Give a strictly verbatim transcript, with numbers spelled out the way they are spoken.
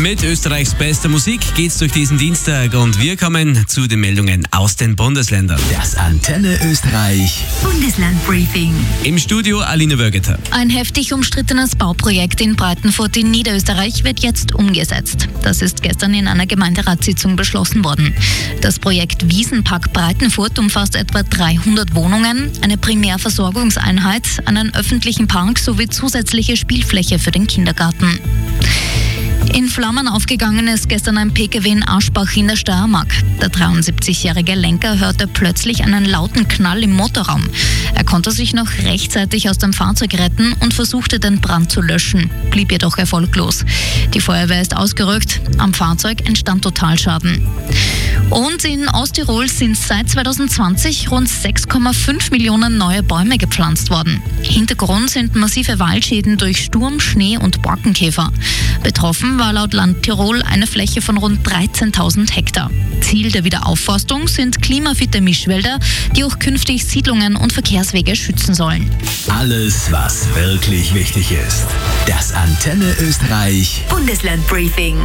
Mit Österreichs bester Musik geht's durch diesen Dienstag und wir kommen zu den Meldungen aus den Bundesländern. Das Antenne Österreich Bundeslandbriefing. Im Studio Aline Wörgeter. Ein heftig umstrittenes Bauprojekt in Breitenfurt in Niederösterreich wird jetzt umgesetzt. Das ist gestern in einer Gemeinderatssitzung beschlossen worden. Das Projekt Wiesenpark Breitenfurt umfasst etwa dreihundert Wohnungen, eine Primärversorgungseinheit, einen öffentlichen Park sowie zusätzliche Spielfläche für den Kindergarten. In Flammen aufgegangen ist gestern ein P K W in Aschbach in der Steiermark. Der dreiundsiebzigjährige Lenker hörte plötzlich einen lauten Knall im Motorraum. Er konnte sich noch rechtzeitig aus dem Fahrzeug retten und versuchte, den Brand zu löschen, blieb jedoch erfolglos. Die Feuerwehr ist ausgerückt, am Fahrzeug entstand Totalschaden. Und in Osttirol sind seit zweitausendzwanzig rund sechs Komma fünf Millionen neue Bäume gepflanzt worden. Hintergrund sind massive Waldschäden durch Sturm, Schnee und Borkenkäfer. Betroffen war laut Land Tirol eine Fläche von rund dreizehntausend Hektar. Ziel der Wiederaufforstung sind klimafitte Mischwälder, die auch künftig Siedlungen und Verkehrswege schützen sollen. Alles, was wirklich wichtig ist. Das Antenne Österreich Bundeslandbriefing.